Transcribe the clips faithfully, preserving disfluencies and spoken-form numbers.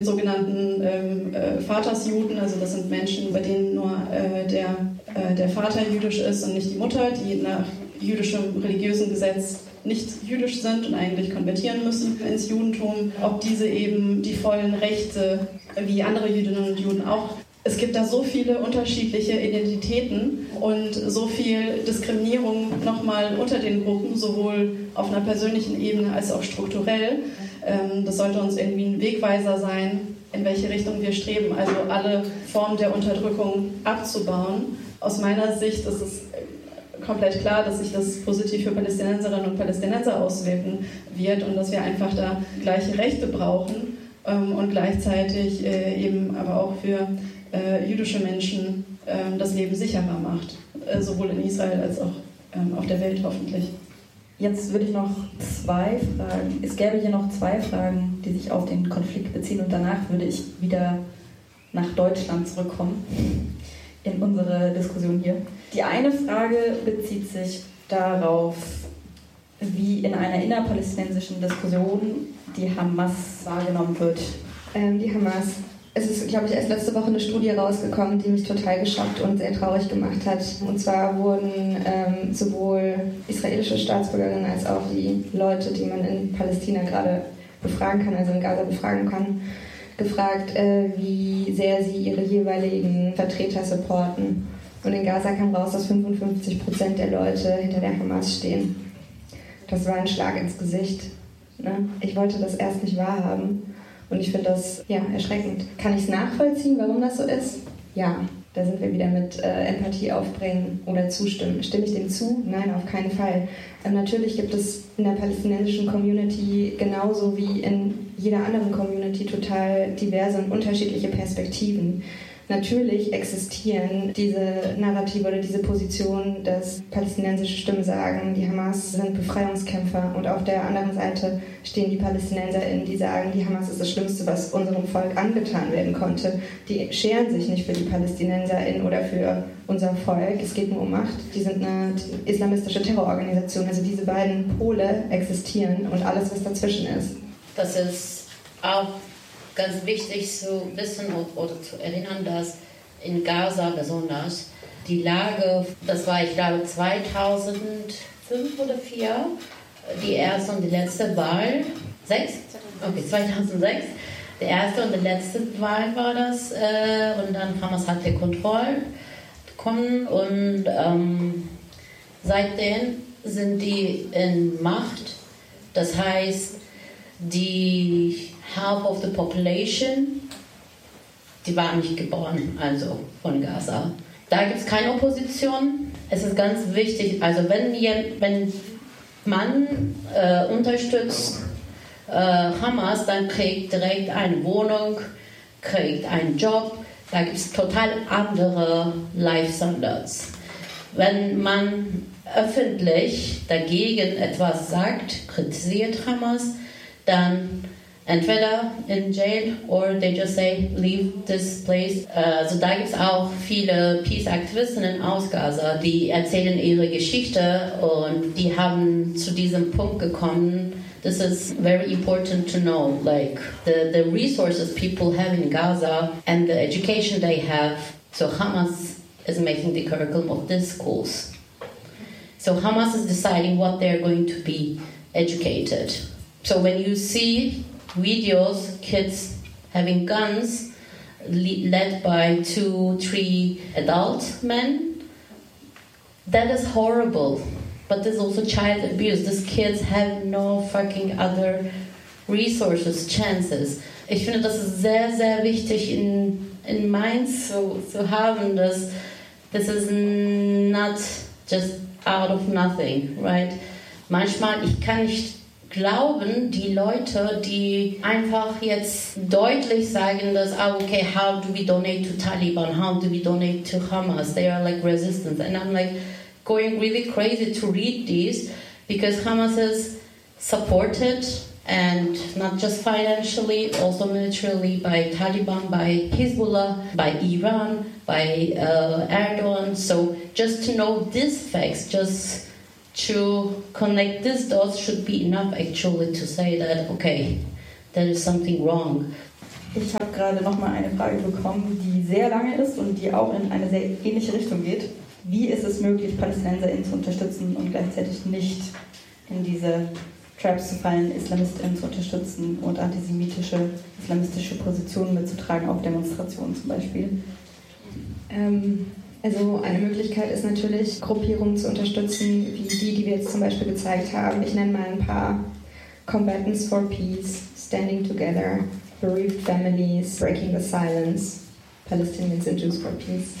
sogenannten ähm, äh, Vatersjuden, also das sind Menschen, bei denen nur äh, der, äh, der Vater jüdisch ist und nicht die Mutter, die nach jüdischem religiösen Gesetz nicht jüdisch sind und eigentlich konvertieren müssen ins Judentum, ob diese eben die vollen Rechte wie andere Jüdinnen und Juden auch. Es gibt da so viele unterschiedliche Identitäten und so viel Diskriminierung nochmal unter den Gruppen, sowohl auf einer persönlichen Ebene als auch strukturell. Das sollte uns irgendwie ein Wegweiser sein, in welche Richtung wir streben, also alle Formen der Unterdrückung abzubauen. Aus meiner Sicht ist es komplett klar, dass sich das positiv für Palästinenserinnen und Palästinenser auswirken wird und dass wir einfach da gleiche Rechte brauchen und gleichzeitig eben aber auch für jüdische Menschen das Leben sicherer macht, sowohl in Israel als auch auf der Welt hoffentlich. Jetzt würde ich noch zwei Fragen, es gäbe hier noch zwei Fragen, die sich auf den Konflikt beziehen und danach würde ich wieder nach Deutschland zurückkommen in unsere Diskussion hier. Die eine Frage bezieht sich darauf, wie in einer innerpalästinensischen Diskussion die Hamas wahrgenommen wird. Ähm, die Hamas. Es ist, glaube ich, erst letzte Woche eine Studie rausgekommen, die mich total geschockt und sehr traurig gemacht hat. Und zwar wurden ähm, sowohl israelische Staatsbürgerinnen als auch die Leute, die man in Palästina gerade befragen kann, also in Gaza befragen kann, gefragt, äh, wie sehr sie ihre jeweiligen Vertreter supporten. Und in Gaza kam raus, dass fünfundfünfzig Prozent der Leute hinter der Hamas stehen. Das war ein Schlag ins Gesicht. Ne? Ich wollte das erst nicht wahrhaben. Und ich finde das ja, erschreckend. Kann ich es nachvollziehen, warum das so ist? Ja, da sind wir wieder mit äh, Empathie aufbringen oder zustimmen. Stimme ich dem zu? Nein, auf keinen Fall. Ähm, natürlich gibt es in der palästinensischen Community genauso wie in jeder anderen Community total diverse und unterschiedliche Perspektiven. Natürlich existieren diese Narrative oder diese Positionen, dass palästinensische Stimmen sagen, die Hamas sind Befreiungskämpfer und auf der anderen Seite stehen die PalästinenserInnen, die sagen, die Hamas ist das Schlimmste, was unserem Volk angetan werden konnte. Die scheren sich nicht für die PalästinenserInnen oder für unser Volk, es geht nur um Macht. Die sind eine islamistische Terrororganisation, also diese beiden Pole existieren und alles, was dazwischen ist. Das ist auch ganz wichtig zu wissen oder zu erinnern, dass in Gaza besonders die Lage, das war ich glaube zweitausendfünf oder zweitausendvier, die erste und die letzte Wahl, sechs? Okay, zweitausendsechs, die erste und die letzte Wahl war das äh, und dann Hamas hat die Kontrolle bekommen und ähm, seitdem sind die in Macht, das heißt, die half of the population, die waren nicht geboren, also von Gaza. Da gibt es keine Opposition. Es ist ganz wichtig, also wenn, ihr, wenn man äh, unterstützt äh, Hamas, dann kriegt direkt eine Wohnung, kriegt einen Job. Da gibt es total andere Life Standards. Wenn man öffentlich dagegen etwas sagt, kritisiert Hamas, dann entweder in jail or they just say, leave this place. Also da gibt es auch viele Peace-Aktivistinnen aus Gaza, die erzählen ihre Geschichte und die haben zu diesem Punkt gekommen. This is very important to know, like the, the resources people have in Gaza and the education they have. So Hamas is making the curriculum of these schools. So Hamas is deciding what they're going to be educated. So when you see videos, kids having guns led by two, three adult men, that is horrible. But there's also child abuse. These kids have no fucking other resources, chances. Ich finde, das ist sehr, sehr wichtig in, in Mainz zu, zu haben, dass this is not just out of nothing, right? Manchmal, ich kann nicht glauben, die Leute, die einfach jetzt deutlich sagen, dass, ah, okay, how do we donate to Taliban? How do we donate to Hamas? They are like resistance. And I'm like going really crazy to read these because Hamas is supported and not just financially, also militarily by Taliban, by Hezbollah, by Iran, by uh, Erdogan. So just to know these facts, just to connect these dots should be enough actually to say that, okay, there is something wrong. Ich habe gerade nochmal eine Frage bekommen, die sehr lange ist und die auch in eine sehr ähnliche Richtung geht. Wie ist es möglich, PalästinenserInnen zu unterstützen und gleichzeitig nicht in diese Traps zu fallen, IslamistInnen zu unterstützen und antisemitische, islamistische Positionen mitzutragen auf Demonstrationen zum Beispiel? Ähm, also eine Möglichkeit ist natürlich, Gruppierungen zu unterstützen, wie die, die wir jetzt zum Beispiel gezeigt haben. Ich nenne mal ein paar: Combatants for Peace, Standing Together, Bereaved Families, Breaking the Silence, Palestinians and Jews for Peace,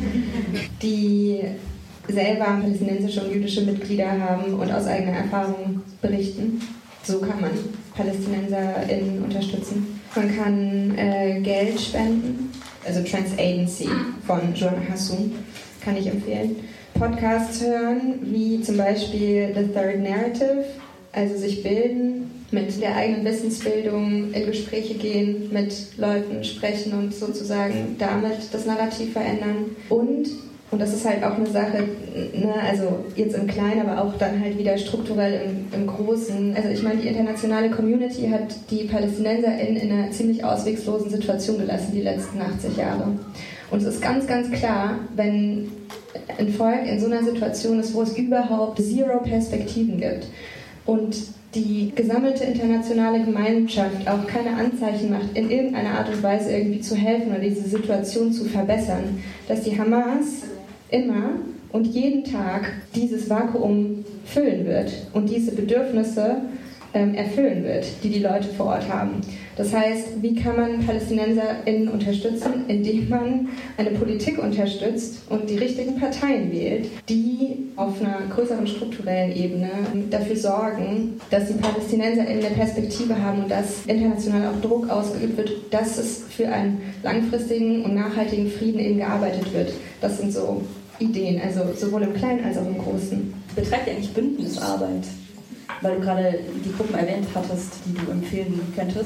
die selber palästinensische und jüdische Mitglieder haben und aus eigener Erfahrung berichten. So kann man PalästinenserInnen unterstützen. Man kann äh, Geld spenden, also Transagency von Joanna Hassoun, kann ich empfehlen. Podcasts hören, wie zum Beispiel The Third Narrative, also sich bilden, mit der eigenen Wissensbildung in Gespräche gehen, mit Leuten sprechen und sozusagen damit das Narrativ verändern. Und, und das ist halt auch eine Sache, ne, also jetzt im Kleinen, aber auch dann halt wieder strukturell im, im Großen. Also ich meine, die internationale Community hat die PalästinenserInnen in einer ziemlich auswegslosen Situation gelassen, die letzten achtzig Jahre. Und es ist ganz, ganz klar, wenn ein Volk in so einer Situation ist, wo es überhaupt zero Perspektiven gibt und die gesammelte internationale Gemeinschaft auch keine Anzeichen macht, in irgendeiner Art und Weise irgendwie zu helfen oder diese Situation zu verbessern, dass die Hamas immer und jeden Tag dieses Vakuum füllen wird und diese Bedürfnisse ähm, erfüllen wird, die die Leute vor Ort haben. Das heißt, wie kann man PalästinenserInnen unterstützen? Indem man eine Politik unterstützt und die richtigen Parteien wählt, die auf einer größeren strukturellen Ebene dafür sorgen, dass die PalästinenserInnen eine Perspektive haben und dass international auch Druck ausgeübt wird, dass es für einen langfristigen und nachhaltigen Frieden eben gearbeitet wird. Das sind so Ideen, also sowohl im Kleinen als auch im Großen. Betreibt ihr eigentlich Bündnisarbeit? Weil du gerade die Gruppen erwähnt hattest, die du empfehlen könntest.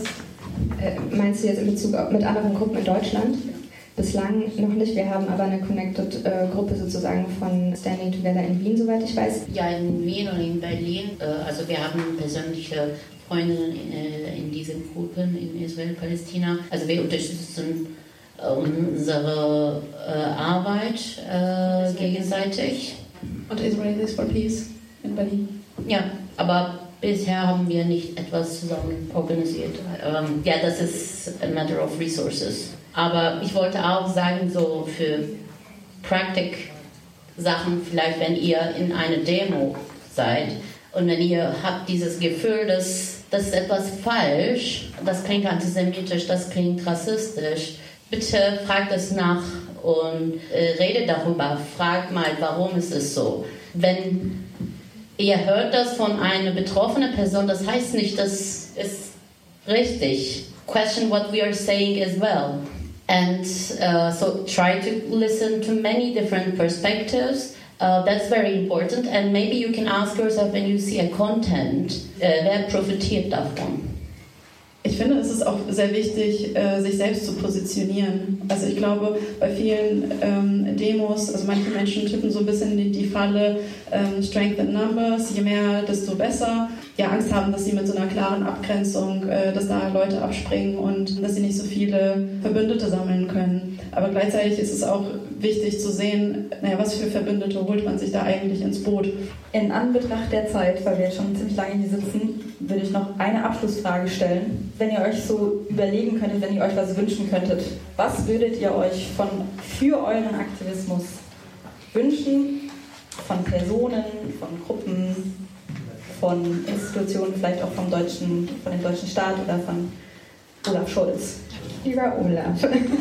Äh, meinst du jetzt in Bezug auf mit anderen Gruppen in Deutschland? Bislang noch nicht. Wir haben aber eine Connected-Gruppe äh, sozusagen von Standing Together in Wien, soweit ich weiß. Ja, in Wien und in Berlin. Äh, also wir haben persönliche Freundinnen in, äh, in diesen Gruppen in Israel, Palästina. Also wir unterstützen äh, unsere äh, Arbeit äh, gegenseitig. Und Israelis for Peace in Berlin. Ja, aber bisher haben wir nicht etwas zusammen organisiert. Ähm, ja, das ist a matter of resources. Aber ich wollte auch sagen, so für Praktik-Sachen, vielleicht wenn ihr in einer Demo seid und wenn ihr habt dieses Gefühl, dass das ist etwas falsch, das klingt antisemitisch, das klingt rassistisch, bitte fragt es nach und äh, redet darüber. Fragt mal, warum ist es so. Wenn ihr hört das von einer betroffenen Person, das heißt nicht, das ist richtig. Question what we are saying as well. And uh, so try to listen to many different perspectives. Uh, that's very important. And maybe you can ask yourself when you see a content, uh, wer profitiert davon? Ich finde, es ist auch sehr wichtig, äh, sich selbst zu positionieren. Also ich glaube, bei vielen ähm, Demos, also manche Menschen tippen so ein bisschen in die Falle ähm, Strength in Numbers, je mehr, desto besser. Ja, Angst haben, dass sie mit so einer klaren Abgrenzung, äh, dass da Leute abspringen und dass sie nicht so viele Verbündete sammeln können. Aber gleichzeitig ist es auch wichtig zu sehen, naja, was für Verbündete holt man sich da eigentlich ins Boot. In Anbetracht der Zeit, weil wir jetzt schon ziemlich lange hier sitzen, würde ich noch eine Abschlussfrage stellen. Wenn ihr euch so überlegen könntet, wenn ihr euch was wünschen könntet, was würdet ihr euch von, für euren Aktivismus wünschen? Von Personen, von Gruppen, von Institutionen, vielleicht auch vom deutschen, von dem deutschen Staat oder von Olaf Scholz? Lieber Olaf,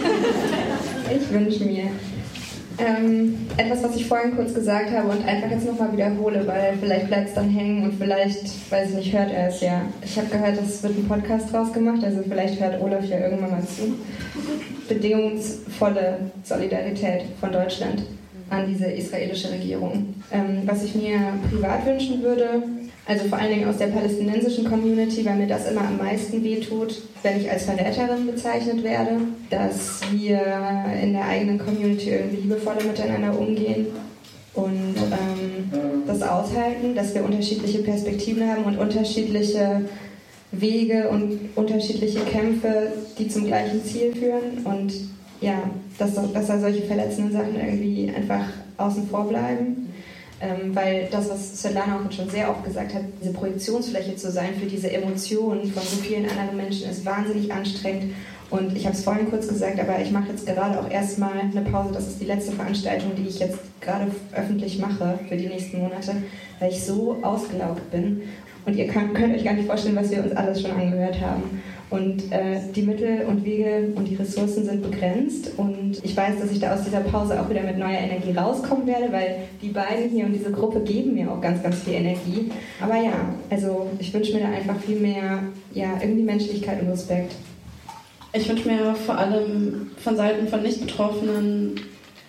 ich wünsche mir ähm, etwas, was ich vorhin kurz gesagt habe und einfach jetzt nochmal wiederhole, weil vielleicht bleibt es dann hängen und vielleicht, weiß ich nicht, hört er es ja. Ich habe gehört, es wird ein Podcast draus gemacht, also vielleicht hört Olaf ja irgendwann mal zu. Bedingungsvolle Solidarität von Deutschland an diese israelische Regierung. Ähm, was ich mir privat wünschen würde, also vor allen Dingen aus der palästinensischen Community, weil mir das immer am meisten wehtut, wenn ich als Verräterin bezeichnet werde, dass wir in der eigenen Community irgendwie liebevoller miteinander umgehen und ähm, das aushalten, dass wir unterschiedliche Perspektiven haben und unterschiedliche Wege und unterschiedliche Kämpfe, die zum gleichen Ziel führen und ja, dass, dass da solche verletzenden Sachen irgendwie einfach außen vor bleiben. Ähm, weil das, was Svetlana auch schon sehr oft gesagt hat, diese Projektionsfläche zu sein für diese Emotionen von so vielen anderen Menschen ist wahnsinnig anstrengend. Und ich habe es vorhin kurz gesagt, aber ich mache jetzt gerade auch erstmal eine Pause. Das ist die letzte Veranstaltung, die ich jetzt gerade öffentlich mache für die nächsten Monate, weil ich so ausgelaugt bin. Und ihr könnt, könnt euch gar nicht vorstellen, was wir uns alles schon angehört haben. Und äh, die Mittel und Wege und die Ressourcen sind begrenzt. Und ich weiß, dass ich da aus dieser Pause auch wieder mit neuer Energie rauskommen werde, weil die beiden hier und diese Gruppe geben mir auch ganz, ganz viel Energie. Aber ja, also ich wünsche mir da einfach viel mehr, ja, irgendwie Menschlichkeit und Respekt. Ich wünsche mir vor allem von Seiten von Nicht-Betroffenen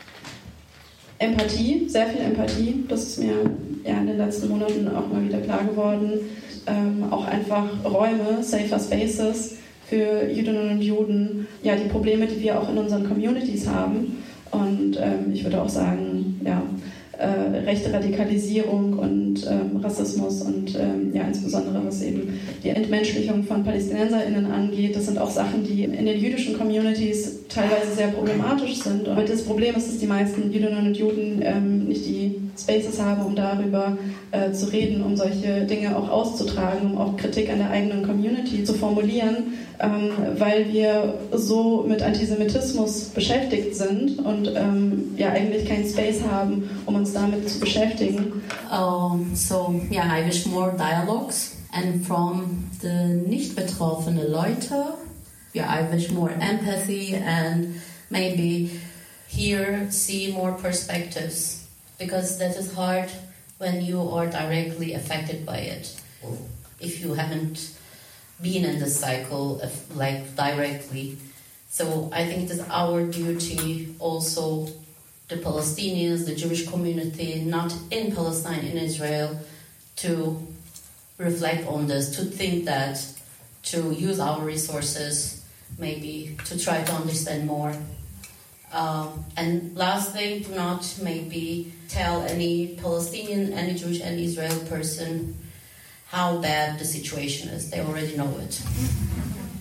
Empathie, sehr viel Empathie. Das ist mir ja in den letzten Monaten auch mal wieder klar geworden. Ähm, auch einfach Räume, safer Spaces für Jüdinnen und Juden. Ja, die Probleme, die wir auch in unseren Communities haben. Und ähm, ich würde auch sagen, ja, äh, rechte Radikalisierung und ähm, Rassismus und ähm, ja, insbesondere was eben die Entmenschlichung von PalästinenserInnen angeht. Das sind auch Sachen, die in den jüdischen Communities teilweise sehr problematisch sind. Und das Problem ist, dass die meisten Jüdinnen und Juden ähm, nicht die Spaces haben, um darüber äh, zu reden, um solche Dinge auch auszutragen, um auch Kritik an der eigenen Community zu formulieren, ähm, weil wir so mit Antisemitismus beschäftigt sind und ähm, ja eigentlich keinen Space haben, um uns damit zu beschäftigen. Um, so, yeah, I wish more dialogues and from the nicht betroffene Leute, yeah, I wish more empathy and maybe here see more perspectives. Because that is hard when you are directly affected by it. If you haven't been in the cycle of, like directly. So I think it is our duty also, the Palestinians, the Jewish community, not in Palestine, in Israel, to reflect on this, to think that, to use our resources, maybe to try to understand more. Um, and last thing, do not maybe tell any Palestinian, any Jewish, any Israeli person how bad the situation is. They already know it.